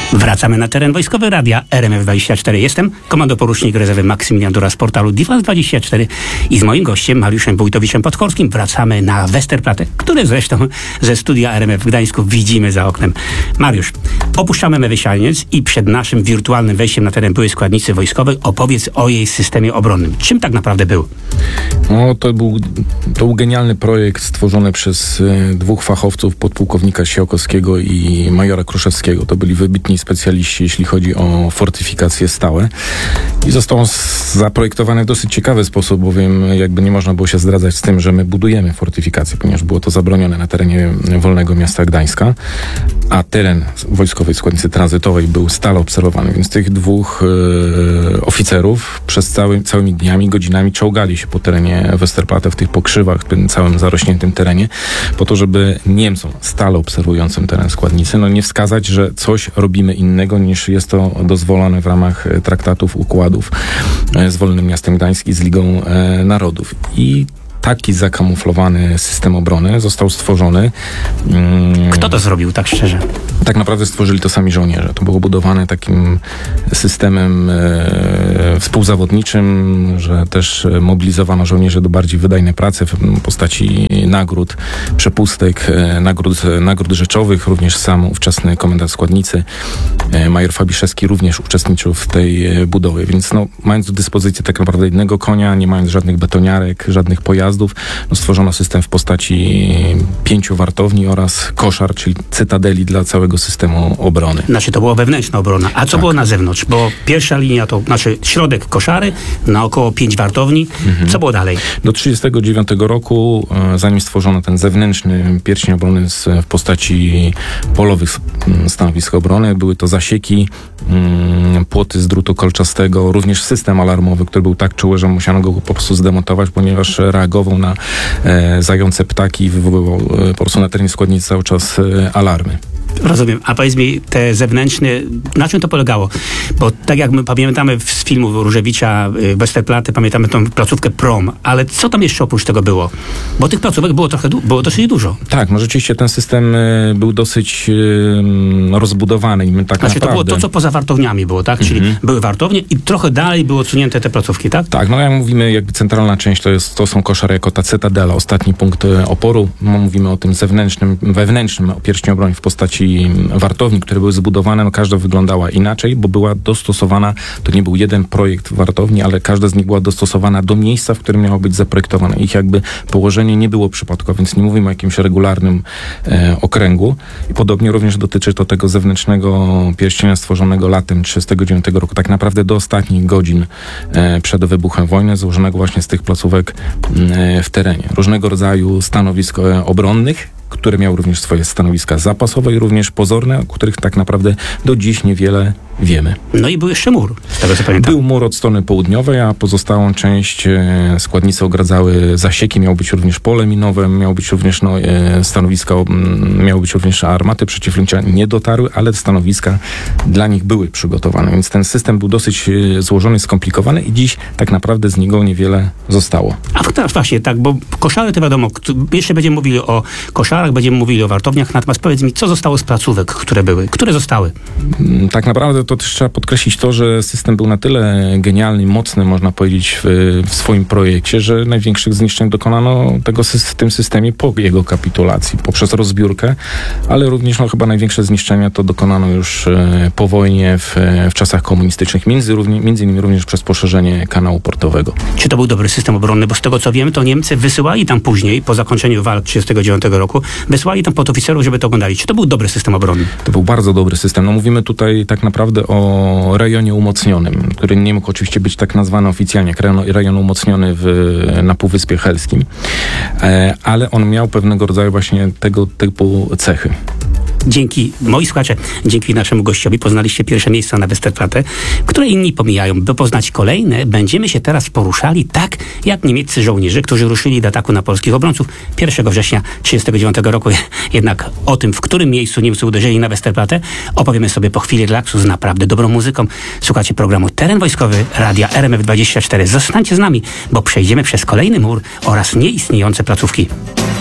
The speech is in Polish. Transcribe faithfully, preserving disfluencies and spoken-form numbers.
Wracamy na teren wojskowy radia R M F dwadzieścia cztery. Jestem komandoporucznik rezerwy Maksymilian Dura z portalu Defense dwadzieścia cztery i z moim gościem Mariuszem Wójtowiczem Podkolskim wracamy na Westerplatte, które zresztą ze studia R M F w Gdańsku widzimy za oknem. Mariusz, opuszczamy Mewy Sianiec i przed naszym wirtualnym wejściem na teren byłej składnicy wojskowej opowiedz o jej systemie obronnym. Czym tak naprawdę był? No, to był, to był genialny projekt stworzony przez y, dwóch fachowców, podpułkownika Siełkowskiego i majora Kruszewskiego. To byli wybitni specjaliści, jeśli chodzi o fortyfikacje stałe. I został zaprojektowany w dosyć ciekawy sposób, bowiem jakby nie można było się zdradzać z tym, że my budujemy fortyfikacje, ponieważ było to zabronione na terenie Wolnego Miasta Gdańska, a teren wojskowej składnicy tranzytowej był stale obserwowany, więc tych dwóch y, oficerów przez cały, całymi dniami, godzinami czołgali się po terenie Westerplatte, w tych pokrzywach, w tym całym zarośniętym terenie, po to, żeby Niemcom stale obserwującym teren składnicy, no nie wskazać, że coś robimy innego, niż jest to dozwolone w ramach traktatów, układów z Wolnym Miastem Gdańskim, z Ligą Narodów. I taki zakamuflowany system obrony został stworzony. Kto to zrobił, tak szczerze? Tak naprawdę stworzyli to sami żołnierze. To było budowane takim systemem e, współzawodniczym, że też mobilizowano żołnierzy do bardziej wydajnej pracy w postaci nagród, przepustek, e, nagród, nagród rzeczowych. Również sam ówczesny komendant składnicy, e, major Fabiszewski, również uczestniczył w tej e, budowie. Więc no, mając do dyspozycji tak naprawdę jednego konia, nie mając żadnych betoniarek, żadnych pojazdów, no, stworzono system w postaci pięciu wartowni oraz koszar, czyli cytadeli dla całego systemu obrony. Znaczy to była wewnętrzna obrona. A co tak było na zewnątrz? Bo pierwsza linia to znaczy środek koszary, naokoło pięć wartowni. Mhm. Co było dalej? Do trzydziestego dziewiątego roku, zanim stworzono ten zewnętrzny pierścień obrony w postaci polowych stanowisk obrony, były to zasieki, płoty z drutu kolczastego, również system alarmowy, który był tak czuły, że musiano go po prostu zdemontować, ponieważ reagował na e, zające ptaki i wywoływał e, po prostu na terenie składnicy cały czas e, alarmy. Rozumiem. A powiedz mi, te zewnętrzne, na czym to polegało? Bo tak jak my pamiętamy z filmu Różewicza, Westerplatte, pamiętamy tą placówkę Prom, ale co tam jeszcze oprócz tego było? Bo tych placówek było trochę, było dosyć dużo. Tak, no rzeczywiście ten system y, był dosyć y, rozbudowany i my tak znaczy, naprawdę... to było to, co poza wartowniami było, tak? Czyli mhm. były wartownie i trochę dalej były odsunięte te placówki, tak? Tak, no jak mówimy, jakby centralna część to, jest, to są koszary jako ta cytadela, ostatni punkt oporu. No, mówimy o tym zewnętrznym, wewnętrznym pierścieniu obrony w postaci wartowni, które były zbudowane, no każda wyglądała inaczej, bo była dostosowana, to nie był jeden projekt wartowni, ale każda z nich była dostosowana do miejsca, w którym miało być zaprojektowane. Ich jakby położenie nie było przypadkowe, więc nie mówimy o jakimś regularnym e, okręgu. I podobnie również dotyczy to tego zewnętrznego pierścienia stworzonego latem trzydziestego dziewiątego roku, tak naprawdę do ostatnich godzin e, przed wybuchem wojny, złożonego właśnie z tych placówek e, w terenie. Różnego rodzaju stanowisk e, obronnych, które miały również swoje stanowiska zapasowe i również pozorne, o których tak naprawdę do dziś niewiele wiemy. No i był jeszcze mur, z tego co pamiętam. Był mur od strony południowej, a pozostałą część e, składnicy ogradzały zasieki, miało być również pole minowe, miało być również no, e, stanowiska, m, miały być również armaty przeciwlotnicze, nie dotarły, ale stanowiska dla nich były przygotowane, więc ten system był dosyć e, złożony, skomplikowany i dziś tak naprawdę z niego niewiele zostało. A teraz właśnie tak, bo koszary to wiadomo, jeszcze będziemy mówili o koszarach, będziemy mówili o wartowniach, natomiast powiedz mi, co zostało z placówek, które były, które zostały? Tak naprawdę to też trzeba podkreślić to, że system był na tyle genialny i mocny, można powiedzieć, w, w swoim projekcie, że największych zniszczeń dokonano tego, w tym systemie po jego kapitulacji, poprzez rozbiórkę, ale również no, chyba największe zniszczenia to dokonano już e, po wojnie w, w czasach komunistycznych, między, między innymi również przez poszerzenie kanału portowego. Czy to był dobry system obronny? Bo z tego co wiem, to Niemcy wysyłali tam później, po zakończeniu walk trzydziestego dziewiątego roku, wysyłali tam podoficerów, żeby to oglądali. Czy to był dobry system obronny? To był bardzo dobry system. No mówimy tutaj tak naprawdę o rejonie umocnionym, który nie mógł oczywiście być tak nazwany oficjalnie jak rejon, rejon umocniony w, na Półwyspie Helskim, e, ale on miał pewnego rodzaju właśnie tego typu cechy. Dzięki, moi słuchacze, dzięki naszemu gościowi poznaliście pierwsze miejsca na Westerplatte, które inni pomijają. By poznać kolejne, będziemy się teraz poruszali tak, jak niemieccy żołnierze, którzy ruszyli do ataku na polskich obrońców pierwszego września tysiąc dziewięćset trzydziestego dziewiątego roku. Jednak o tym, w którym miejscu Niemcy uderzyli na Westerplatte, opowiemy sobie po chwili relaksu z naprawdę dobrą muzyką. Słuchacie programu Teren Wojskowy Radia R M F dwadzieścia cztery. Zostańcie z nami, bo przejdziemy przez kolejny mur oraz nieistniejące placówki.